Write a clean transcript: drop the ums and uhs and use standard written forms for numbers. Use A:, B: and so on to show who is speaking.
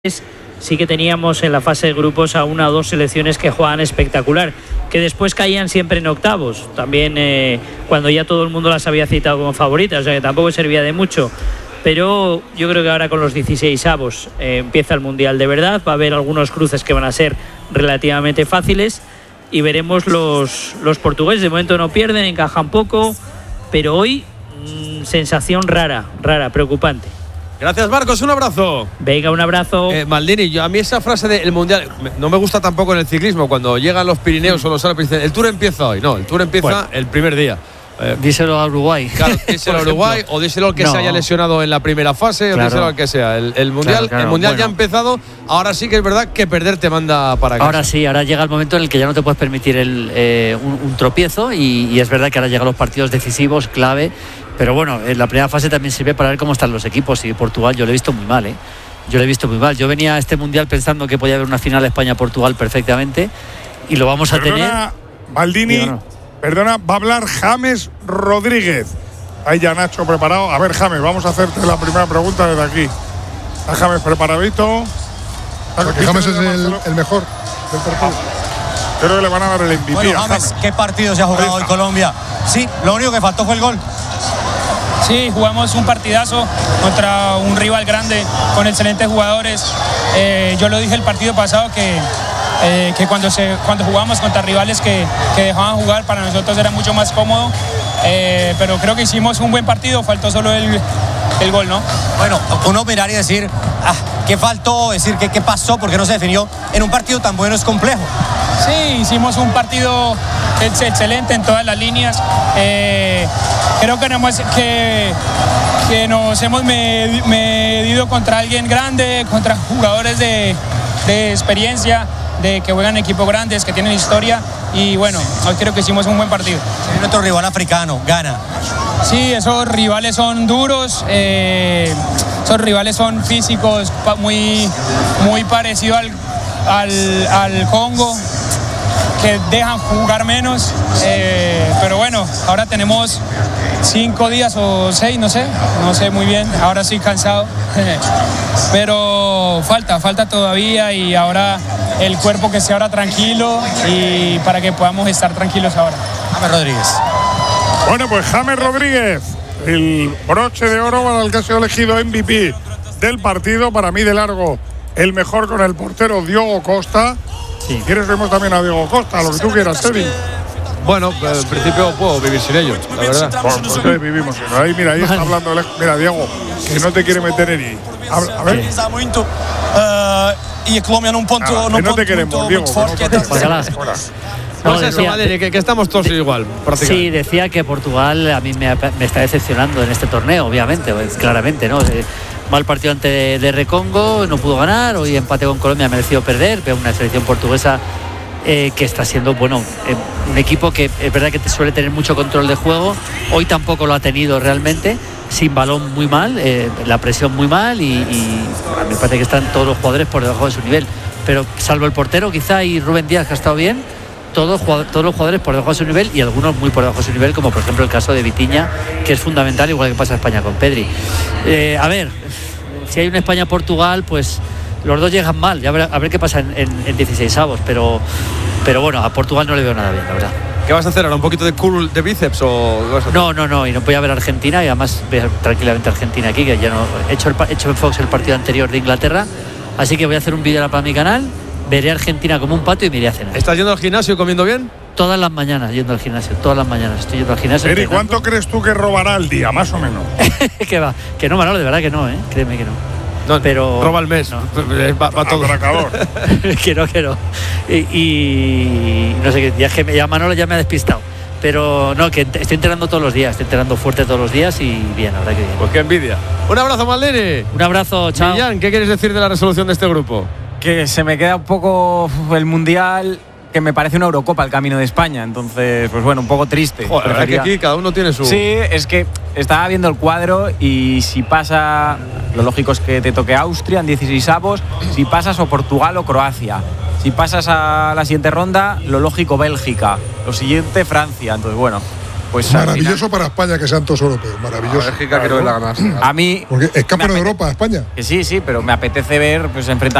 A: Sí que teníamos en la fase de grupos a una o dos selecciones que jugaban espectacular, que después caían siempre en octavos, también cuando ya todo el mundo las había citado como favoritas, o sea que tampoco servía de mucho. Pero yo creo que ahora con los 16avos empieza el Mundial de verdad, va a haber algunos cruces que van a ser relativamente fáciles y veremos los portugueses. De momento no pierden, encajan poco, pero hoy sensación rara, preocupante.
B: Gracias, Marcos, un abrazo.
A: Venga, un abrazo.
B: Maldini, a mí esa frase del Mundial no me gusta tampoco en el ciclismo, cuando llegan los Pirineos o los Alpes dicen, el Tour empieza hoy. No, el Tour empieza el primer día.
C: Díselo a Uruguay.
B: Claro, díselo a Uruguay o díselo al que se haya lesionado en la primera fase, claro, o díselo al que sea. El Mundial, el Mundial ya ha empezado, ahora sí que es verdad que perder te manda para casa.
C: Ahora sí, ahora llega el momento en el que ya no te puedes permitir un tropiezo y es verdad que ahora llegan los partidos decisivos, clave. Pero bueno, en la primera fase también sirve para ver cómo están los equipos. Y Portugal yo lo he visto muy mal, Yo lo he visto muy mal. Yo venía a este Mundial pensando que podía haber una final España-Portugal perfectamente y lo vamos a tener.
D: Maldini, perdona, va a hablar James Rodríguez. Ahí ya Nacho preparado. A ver, James, vamos a hacerte la primera pregunta desde aquí. ¿Está James preparadito?
E: Porque James es el mejor del partido.
D: Creo que le van a dar el MVP.
F: Bueno, James, ¿qué partido se ha jugado hoy Colombia? Sí, lo único que faltó fue el gol.
G: Sí, jugamos un partidazo contra un rival grande, con excelentes jugadores. Yo lo dije el partido pasado que cuando jugábamos contra rivales que dejaban jugar, para nosotros era mucho más cómodo. Pero creo que hicimos un buen partido, faltó solo el gol, ¿no?
F: Bueno, uno mirar y decir, ¿qué faltó? Decir, ¿qué pasó? ¿Por qué no se definió? En un partido tan bueno es complejo.
G: Sí, hicimos un partido excelente en todas las líneas. Creo que nos hemos medido contra alguien grande, contra jugadores de experiencia, de que juegan equipos grandes, que tienen historia. Y bueno, hoy creo que hicimos un buen partido.
F: Tiene otro rival africano, Ghana.
G: Sí, esos rivales son duros, esos rivales son físicos, muy parecido al Congo, que dejan jugar menos, pero bueno, ahora tenemos 5 días o 6, no sé muy bien, ahora estoy cansado, pero falta todavía, y ahora el cuerpo que esté ahora tranquilo y para que podamos estar tranquilos ahora.
F: James Rodríguez.
D: Bueno, pues James Rodríguez, el broche de oro para el que ha sido elegido MVP del partido, para mí de largo el mejor, con el portero Diogo Costa. Si quieres vemos también a Diogo Costa, lo que tú quieras, Teddy.
B: Bueno, en principio puedo vivir sin ellos, la verdad.
D: Pues vivimos sin ellos. Mira, ahí está hablando, mira, Diego, que no te quiere meter en ahí. A ver.
F: Y Colombia num ponto,
D: que no te queremos, Diego.
B: Pues eso, Madrid, que estamos todos igual, prácticamente.
C: Sí, decía que Portugal a mí me está decepcionando en este torneo, obviamente, claramente, ¿no? Mal partido ante de Congo, no pudo ganar, hoy empate con Colombia, ha merecido perder, pero una selección portuguesa que está siendo, bueno, un equipo que es verdad que suele tener mucho control de juego, hoy tampoco lo ha tenido realmente, sin balón muy mal, la presión muy mal y a mí me parece que están todos los jugadores por debajo de su nivel, pero salvo el portero quizá y Rubén Díaz, que ha estado bien, todos los jugadores por debajo de su nivel y algunos muy por debajo de su nivel, como por ejemplo el caso de Vitinha, que es fundamental, igual que pasa en España con Pedri. A ver, si hay una España-Portugal, pues los dos llegan mal, ya a ver qué pasa en 16avos, pero bueno, a Portugal no le veo nada bien, la verdad.
B: ¿Qué vas a hacer ahora? ¿Un poquito de curl de bíceps o...?
C: No, y no voy a ver a Argentina, y además ver tranquilamente a Argentina aquí, que ya no he hecho en Fox el partido anterior de Inglaterra, así que voy a hacer un vídeo para mi canal, veré a Argentina como un pato y me iré a cenar.
B: ¿Estás yendo al gimnasio y comiendo bien?
C: Todas las mañanas yendo al gimnasio, todas las mañanas estoy yendo al gimnasio.
D: Eri, ¿cuánto crees tú que robará al día, más o menos?
C: Que va, que no, Manolo, de verdad que no, créeme que no.
B: No,
C: pero
B: roba el mes,
C: no.
B: Va todo.
C: que no. Y no sé, ya Manolo ya me ha despistado. Pero no, que estoy entrenando todos los días, estoy entrenando fuerte todos los días y bien, la verdad que bien.
B: Pues qué envidia. Un abrazo, Maldini.
C: Un abrazo, chao.
B: Millán, ¿qué quieres decir de la resolución de este grupo?
H: Que se me queda un poco el Mundial, que me parece una Eurocopa el camino de España, entonces pues bueno, un poco triste.
B: Joder, la verdad que aquí cada uno tiene su...
H: Sí, es que estaba viendo el cuadro y si pasa, lo lógico es que te toque Austria en 16avos, si pasas o Portugal o Croacia, si pasas a la siguiente ronda, lo lógico Bélgica, lo siguiente Francia, entonces bueno, pues
E: maravilloso para España que sean todos europeos, maravilloso.
B: Bélgica creo que la ganas.
H: A mí
E: porque es campeón de Europa España.
H: Sí, pero me apetece ver pues enfrentar